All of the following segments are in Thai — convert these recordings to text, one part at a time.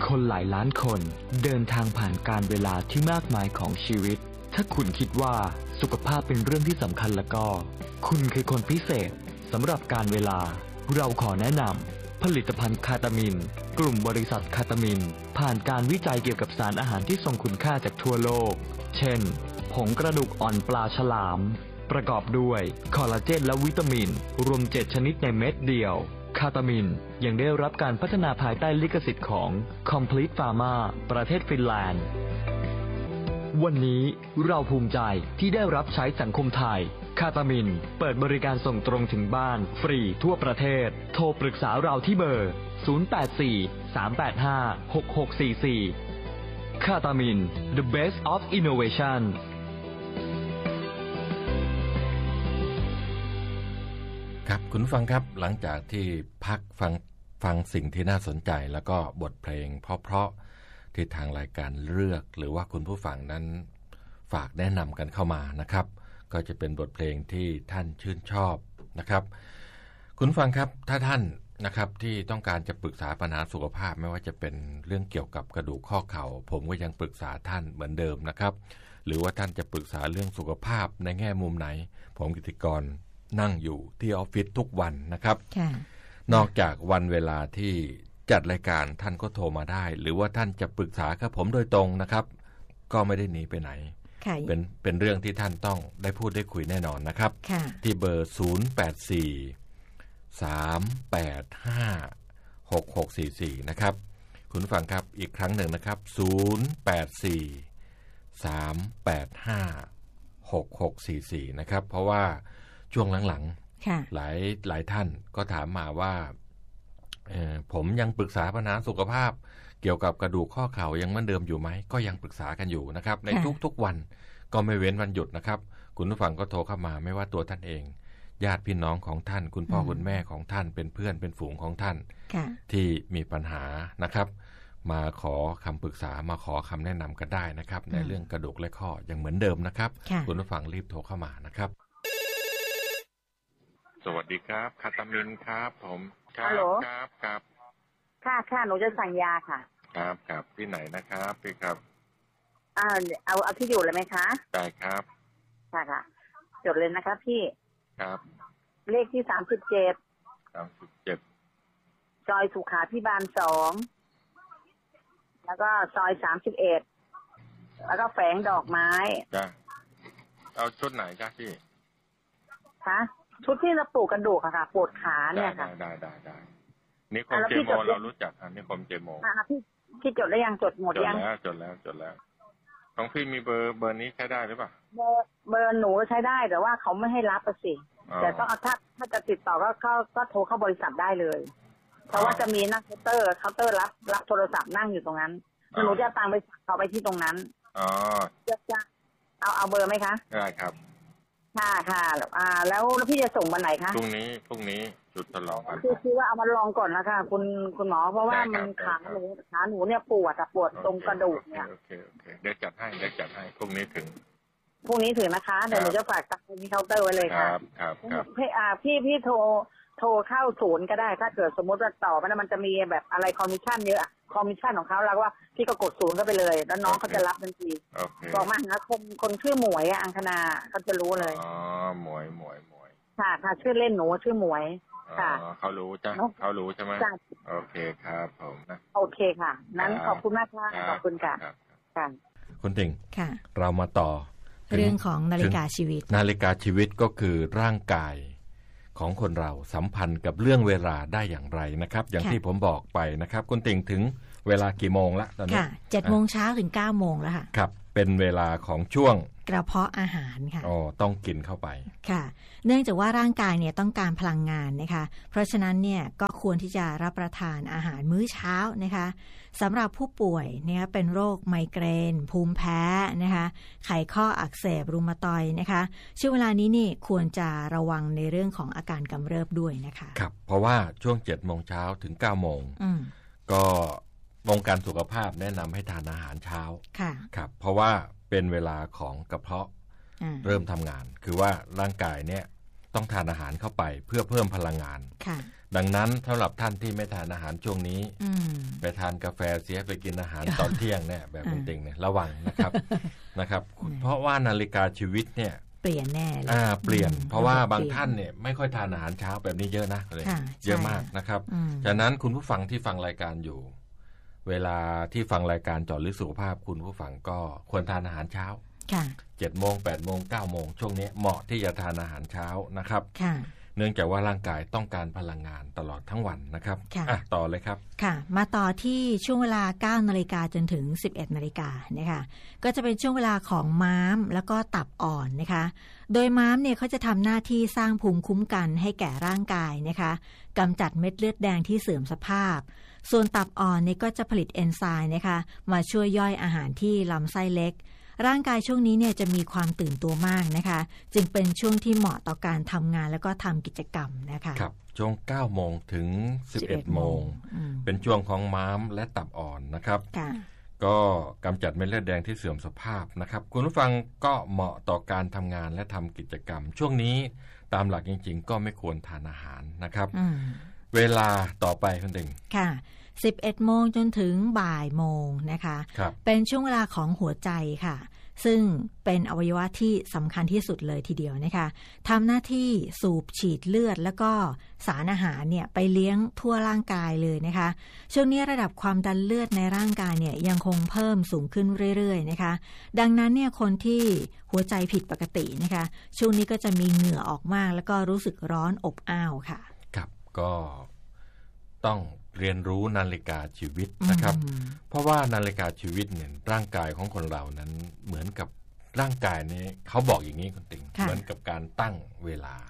คนหลายล้านคนเดินทางผ่านการเวลาที่มากมายของชีวิตถ้าคุณคิดว่าสุขภาพเป็นเรื่องที่สำคัญแล้วก็คุณคือคนพิเศษสำหรับการเวลาเราขอแนะนำผลิตภัณฑ์คาตามินกลุ่มบริษัทคาตามินผ่านการวิจัยเกี่ยวกับสารอาหารที่ทรงคุณค่าจากทั่วโลกเช่นผงกระดูกอ่อนปลาฉลามประกอบด้วยคอลลาเจนและวิตามินรวม7ชนิดในเม็ดเดียวคาตามินยังได้รับการพัฒนาภายใต้ลิขสิทธิ์ของ Complete Pharma ประเทศฟินแลนด์วันนี้เราภูมิใจที่ได้รับใช้สังคมไทยคาตามินเปิดบริการส่งตรงถึงบ้านฟรีทั่วประเทศโทรปรึกษาเราที่เบอร์ 084-385-6644 คาตามิน The Best of Innovation ครับคุณฟังครับหลังจากที่พักฟังสิ่งที่น่าสนใจแล้วก็บทเพลงเพราะๆที่ทางรายการเลือกหรือว่าคุณผู้ฟังนั้นฝากแนะนำกันเข้ามานะครับก็จะเป็นบทเพลงที่ท่านชื่นชอบนะครับคุณฟังครับถ้าท่านนะครับที่ต้องการจะปรึกษาปัญหาสุขภาพไม่ว่าจะเป็นเรื่องเกี่ยวกับกระดูกข้อเข่าผมก็ยังปรึกษาท่านเหมือนเดิมนะครับหรือว่าท่านจะปรึกษาเรื่องสุขภาพในแง่มุมไหนผมกิติกรนั่งอยู่ที่ออฟฟิศทุกวันนะครับนอกจากวันเวลาที่จัดรายการท่านก็โทรมาได้หรือว่าท่านจะปรึกษากับผมโดยตรงนะครับก็ไม่ได้หนีไปไหนเป็นเรื่องที่ท่านต้องได้พูดได้คุยแน่นอนนะครับที่เบอร์084-385-6644นะครับคุณฟังครับอีกครั้งหนึ่งนะครับ084-385-6644นะครับเพราะว่าช่วงหลังๆหลายท่านก็ถามมาว่าผมยังปรึกษาปัญหาสุขภาพเกี่ยวกับกระดูกข้อเข่ายังเหมือนเดิมอยู่ไหมก็ยังปรึกษากันอยู่นะครับในทุกๆวันก็ไม่เว้นวันหยุดนะครับคุณผู้ฟังก็โทรเข้ามาไม่ว่าตัวท่านเองญาติพี่น้องของท่านคุณพ่อคุณแม่ของท่านเป็นเพื่อนเป็นฝูงของท่านที่มีปัญหานะครับมาขอคำปรึกษามาขอคำแนะนำกันได้นะครับในเรื่องกระดูกและข้อยังเหมือนเดิมนะครับคุณผู้ฟังรีบโทรเข้ามานะครับสวัสดีครับคาตามินครับผมครับค่ะหนูจะสั่งยาค่ะครับที่ไหนนะครับพี่ครับเอาที่อยู่เลยไหมคะได้ครับค่ะจดเลยนะคะพี่ครับเลขที่37ซอยสุขาภิบาล2แล้วก็ซอย31แล้วก็แฝงดอกไม้จ้ะเอาชุดไหนจ้ะพี่คะชุดที่เราปลูกกระดูกค่ะปวดขาเนี่ยค่ะได้นิคมเจโมเรารู้จักนิคมเจโมพี่จดแล้วยังจดหมดยังจดแล้วของพี่มีเบอร์นี้ใช้ได้หรือเปล่าเบอร์หนูใช้ได้แต่ว่าเขาไม่ให้รับสิแต่ต้องถ้าจะติดต่อก็โทรเข้าบริษัทได้เลยเพราะว่าจะมีนักเคาน์เตอร์รับโทรศัพท์นั่งอยู่ตรงนั้นหนูจะตามไปเขาไปที่ตรงนั้นจะเอาเบอร์ไหมคะได้ครับค่ะแล้วพี่จะส่งวันไหนคะพรุ่งนี้จุดทดลองกันคือว่าเอามาลองก่อนนะคะคุณหมอเพราะว่ามันขาหนูเนี่ยปวดตรงกระดูกเนี่ยโอเคเดี๋ยวจัดให้พรุ่งนี้ถึงนะคะเดี๋ยวหนูจะฝากตังค์ที่เคาน์เตอร์ไว้เลยค่ะครับพี่โทรเข้าศูนย์ก็ได้ถ้าเกิดสมมติว่าต่อมันจะมีแบบอะไรคอมมิชชั่นเยอะคอมมิชชั่นของเขาแล้วว่าพี่ก็กดศูนย์ก็ไปเลยแล้วน้องเขาจะรับทันทีบอกมานะคนชื่อหมวยอังคณาเขาจะรู้เลยหมวยค่ะชื่อเล่นหนูชื่อหมวยค่ะเขารู้ใช่ไหมโอเคครับผมนะโอเคค่ะนั้นขอบคุณมากค่ะขอบคุณค่ะคุณติ่งเรามาต่อเรื่องของนาฬิกาชีวิตก็คือร่างกายของคนเราสัมพันธ์กับเรื่องเวลาได้อย่างไรนะครับอย่างที่ผมบอกไปนะครับคุณติ่งถึงเวลากี่โมงละตอนนี้ 7 โมงเช้าถึง 9 โมงแล้วค่ะครับเป็นเวลาของช่วงกระเพาะอาหารค่ะต้องกินเข้าไปค่ะเนื่องจากว่าร่างกายเนี่ยต้องการพลังงานนะคะเพราะฉะนั้นเนี่ยก็ควรที่จะรับประทานอาหารมื้อเช้านะคะสำหรับผู้ป่วยเนี่ยเป็นโรคไมเกรนภูมิแพ้นะคะไขข้ออักเสบรูมาตอยด์นะคะช่วงเวลานี้นี่ควรจะระวังในเรื่องของอาการกำเริบด้วยนะคะครับเพราะว่าช่วง 7 โมงเช้าถึง 9 โมงก็วงการสุขภาพแนะนำให้ทานอาหารเช้าครับเพราะว่าเป็นเวลาของกระเพาะเริ่มทำงานคือว่าร่างกายเนี่ยต้องทานอาหารเข้าไปเพื่อเพิ่มพลังงานดังนั้นสำหรับท่านที่ไม่ทานอาหารช่วงนี้ไปทานกาแฟเสียไปกินอาหารตอนเที่ยงเนี่ยแบบคุณติ่งเนี่ยระวังนะครับ นะครับ เพราะว่านาฬิกาชีวิตเนี่ยเปลี่ยนแน่เลยเปลี่ยนเพราะว่าบางท่านเนี่ยไม่ค่อยทานอาหารเช้าแบบนี้เยอะนะเลยเยอะมากนะครับฉะนั้นคุณผู้ฟังที่ฟังรายการอยู่เวลาที่ฟังรายการเจาะลึกสุขภาพคุณผู้ฟังก็ควรทานอาหารเช้า7 โมง 8 โมง 9 โมงช่วงนี้เหมาะที่จะทานอาหารเช้านะครับเนื่องจากว่าร่างกายต้องการพลังงานตลอดทั้งวันนะครับต่อเลยครับค่ะมาต่อที่ช่วงเวลา 9 นาฬิกาจนถึง 11 นาฬิกานะคะก็จะเป็นช่วงเวลาของม้ามแล้วก็ตับอ่อนนะคะโดยม้ามเนี่ยเขาจะทำหน้าที่สร้างภูมิคุ้มกันให้แก่ร่างกายนะคะกำจัดเม็ดเลือดแดงที่เสื่อมสภาพส่วนตับอ่อนเนี่ยก็จะผลิตเอนไซม์นะคะมาช่วยย่อยอาหารที่ลำไส้เล็กร่างกายช่วงนี้เนี่ยจะมีความตื่นตัวมากนะคะจึงเป็นช่วงที่เหมาะต่อการทำงานแล้วก็ทำกิจกรรมนะคะครับช่วง 9 โมงถึง 11 โมงเป็นช่วงของม้ามและตับอ่อนนะครับก็กำจัดเม็ดเลือดแดงที่เสื่อมสภาพนะครับคุณผู้ฟังก็เหมาะต่อการทำงานและทำกิจกรรมช่วงนี้ตามหลักจริงๆก็ไม่ควรทานอาหารนะครับเวลาต่อไปคุณติ่งค่ะ11 โมงจนถึงบ่ายโมงนะคะเป็นช่วงเวลาของหัวใจค่ะซึ่งเป็นอวัยวะที่สำคัญที่สุดเลยทีเดียวนะคะทำหน้าที่สูบฉีดเลือดแล้วก็สารอาหารเนี่ยไปเลี้ยงทั่วร่างกายเลยนะคะช่วงนี้ระดับความดันเลือดในร่างกายเนี่ยยังคงเพิ่มสูงขึ้นเรื่อยๆนะคะดังนั้นเนี่ยคนที่หัวใจผิดปกตินะคะช่วงนี้ก็จะมีเหงื่อออกมากแล้วก็รู้สึกร้อนอบอ้าวค่ะครับก็ต้องเรียนรู้นาฬิกาชีวิตนะครับเพราะว่านาฬิกาชีวิตเนี่ยร่างกายของคนเรานั้นเหมือนกับร่างกายนี้เขาบอกอย่างนี้คุณติ่งเหมือนกับการตั้งเวลา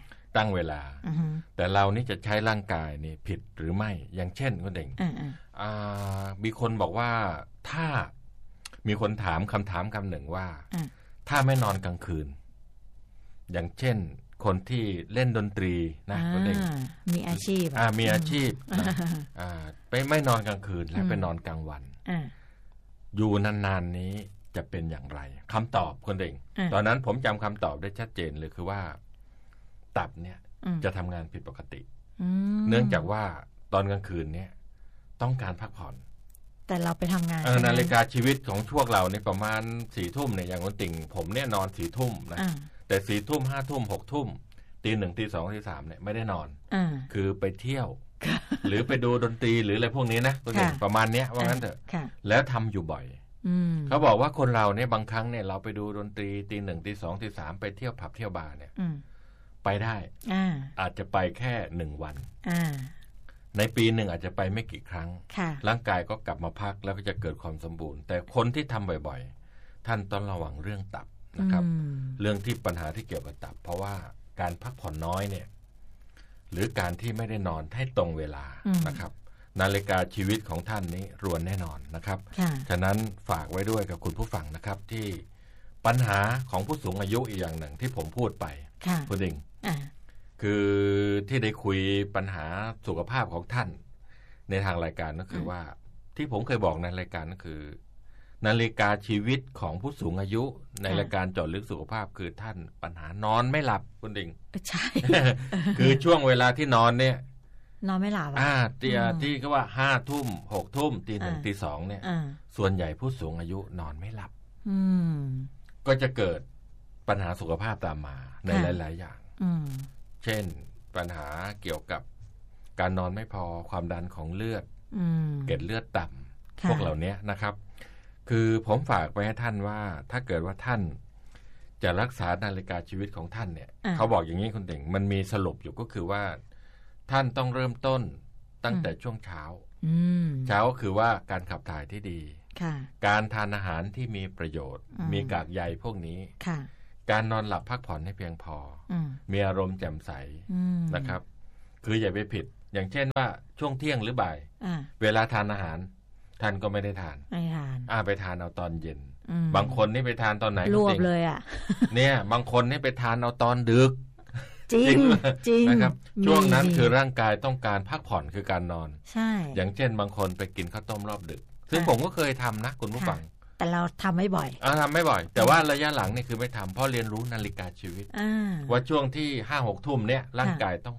แต่เรานี่จะใช้ร่างกายนี่ผิดหรือไม่อย่างเช่นคุณติ่งมีคนบอกว่าถ้ามีคนถามคำถามคำหนึ่งว่าถ้าไม่นอนกลางคืนอย่างเช่นคนที่เล่นดนตรีนะคนหนึ่งมีอาชีพมีอาชีพไปไม่นอนกลางคืนและไปนอนกลางวันอยู่นานๆนี้จะเป็นอย่างไรคำตอบคนหนึ่งตอนนั้นผมจำคำตอบได้ชัดเจนเลยคือว่าตับเนี่ยจะทำงานผิดปกติเนื่องจากว่าตอนกลางคืนเนี่ยต้องการพักผ่อนแต่เราไปทำงานนาฬิกาชีวิตของพวกเราเนี่ยประมาณ4 ทุ่มเนี่ยอย่างคนติ่งผมเนี่ยนอน4 ทุ่มนะแต่4 ทุ่ม5 ทุ่ม6 ทุ่มตี 1 ตี 2 ตี 3เนี่ยไม่ได้นอนคือไปเที่ยวหรือไปดูดนตรีหรืออะไรพวกนี้นะประมาณนี้ว่างั้นเถอะแล้วทำอยู่บ่อยเขาบอกว่าคนเราเนี่ยบางครั้งเนี่ยเราไปดูดนตรีตี 1 ตี 2 ตี 3ไปเที่ยวผับเที่ยวบาร์เนี่ยไปได้อาจจะไปแค่1 วันในปีหนึ่งอาจจะไปไม่กี่ครั้งร่างกายก็กลับมาพักแล้วก็จะเกิดความสมบูรณ์แต่คนที่ทำบ่อยๆท่านต้องระวังเรื่องตับนะครับเรื่องที่ปัญหาที่เกี่ยวกับตับเพราะว่าการพักผ่อนน้อยเนี่ยหรือการที่ไม่ได้นอนให้ตรงเวลานะครับนาฬิกาชีวิตของท่านนี้รวนแน่นอนนะครับฉะนั้นฝากไว้ด้วยกับคุณผู้ฟังนะครับที่ปัญหาของผู้สูงอายุอีกอย่างหนึ่งที่ผมพูดไปคุณดิงคือที่ได้คุยปัญหาสุขภาพของท่านในทางรายการก็คือว่าที่ผมเคยบอกในรายการก็คือนาฬิกาชีวิตของผู้สูงอายุในรายการเจาะลึกสุขภาพคือท่านปัญหานอนไม่หลับคุณดิงใช่คือช่วงเวลาที่นอนเนี่ยนอนไม่หลับที่เขาว่า5 ทุ่ม6 ทุ่มตี 1 ตี 2เนี่ยส่วนใหญ่ผู้สูงอายุนอนไม่หลับก็จะเกิดปัญหาสุขภาพตามมาในหลายๆอย่างเช่นปัญหาเกี่ยวกับการนอนไม่พอความดันของเลือดเกล็ดเลือดต่ำพวกเหล่านี้นะครับคือผมฝากไปให้ท่านว่าถ้าเกิดว่าท่านจะรักษานาฬิกาชีวิตของท่านเนี่ยเขาบอกอย่างนี้คุณติ่งมันมีสรุปอยู่ก็คือว่าท่านต้องเริ่มต้นตั้งแต่ช่วงเช้าก็คือว่าการขับถ่ายที่ดีการทานอาหารที่มีประโยชน์มีกากใยพวกนี้การนอนหลับพักผ่อนให้เพียงพอมีอารมณ์แจ่มใสนะครับคืออย่าไปผิดอย่างเช่นว่าช่วงเที่ยงหรือบ่ายเวลาทานอาหารท่านก็ไม่ได้ทานไปทานเอาตอนเย็นบางคนนี่ไปทานตอนไหนรวบเลยอ่ะเนี่ยบางคนนี่ไปทานเอาตอนดึกจริงนะครับช่วงนั้นคือร่างกายต้องการพักผ่อนคือการนอนใช่อย่างเช่นบางคนไปกินข้าวต้มรอบดึกซึ่งผมก็เคยทำนะคุณผู้ฟังแต่เราทำไม่บ่อยทำไม่บ่อยแต่ว่าระยะหลังนี่คือไม่ทำเพราะเรียนรู้นาฬิกาชีวิตว่าช่วงที่5-6 ทุ่มเนี่ยร่างกายต้องพัก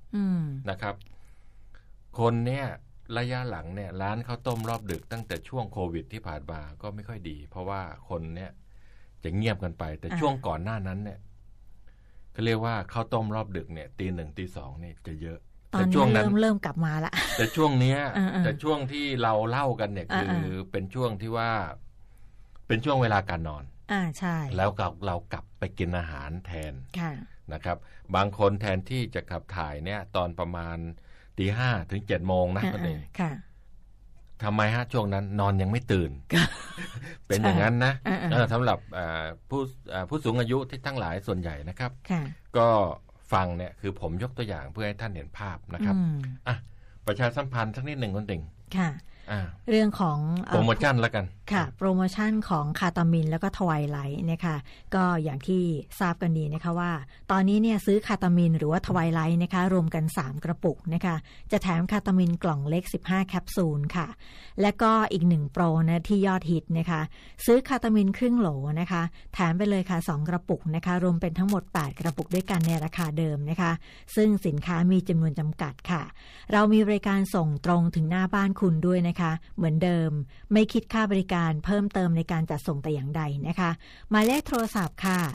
นะครับคนเนี่ยระยะหลังเนี่ยร้านข้าวต้มรอบดึกตั้งแต่ช่วงโควิดที่ผ่านมาก็ไม่ค่อยดีเพราะว่าคนเนี่ยจะเงียบกันไปแต่ช่วงก่อนหน้านั้นเนี่ยก็เรียกว่าข้าวต้มรอบดึกเนี่ยตี 1 ตี 2เนี่ยจะเยอะตอนนี้เริ่มกลับมาละแต่ช่วงเนี้ยแต่ช่วงที่เราเล่ากันเนี่ยคือเป็นช่วงที่ว่าเป็นช่วงเวลาการนอนใช่แล้วเรากลับไปกินอาหารแทนนะครับบางคนแทนที่จะขับถ่ายเนี่ยตอนประมาณตี 5 ถึง 7 โมงนะนั่นเองทำไมฮะช่วงนั้นนอนยังไม่ตื่น เป็นอย่างนั้นนะสำหรับผู้สูงอายุที่ทั้งหลายส่วนใหญ่นะครับก็ฟังเนี่ยคือผมยกตัวอย่างเพื่อให้ท่านเห็นภาพนะครับประชาสัมพันธ์สักนิดหนึ่งคนติ่งเรื่องของโปรโมชั่นแล้วกันค่ะโปรโมชั่นของคาตามินแล้วก็ทวายไลท์นะคะก็อย่างที่ทราบกันดีนะคะว่าตอนนี้เนี่ยซื้อคาตามินหรือว่าทวายไลท์นะคะรวมกัน3กระปุกนะคะจะแถมคาตามินกล่องเล็ก15แคปซูลค่ะและก็อีก1โปรนะที่ยอดฮิตนะคะซื้อคาตามินครึ่งโหลนะคะแถมไปเลยค่ะ2กระปุกนะคะรวมเป็นทั้งหมด8กระปุกด้วยกันในราคาเดิมนะคะซึ่งสินค้ามีจำนวนจำกัดค่ะเรามีบริการส่งตรงถึงหน้าบ้านคุณด้วยนะคะเหมือนเดิมไม่คิดค่าบริการเพิ่มเติมในการจัดส่งแต่อย่างใดนะคะหมายเลขโทรศัพท์ค่ะ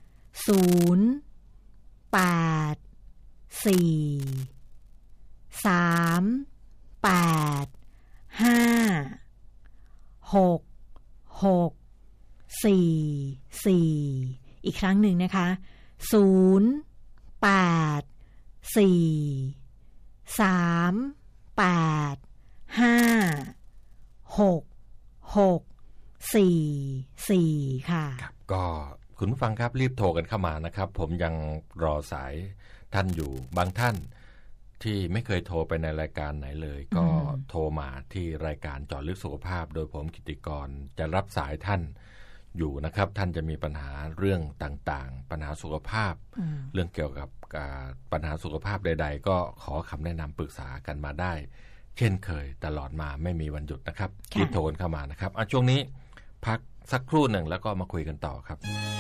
08438566444อีกครั้งหนึ่งนะคะ08438566444ค่ะก็คุณผู้ฟังครับรีบโทรกันเข้ามานะครับผมยังรอสายท่านอยู่บางท่านที่ไม่เคยโทรไปในรายการไหนเลยก็โทรมาที่รายการเจาะลึกสุขภาพโดยผมกิติกรจะรับสายท่านอยู่นะครับท่านจะมีปัญหาเรื่องต่างๆปัญหาสุขภาพเรื่องเกี่ยวกับปัญหาสุขภาพใดๆก็ขอคำแนะนำปรึกษากันมาได้เช่นเคยตลอดมาไม่มีวันหยุดนะครับรีบโทรเข้ามานะครับช่วงนี้พักสักครู่หนึ่งแล้วก็มาคุยกันต่อครับ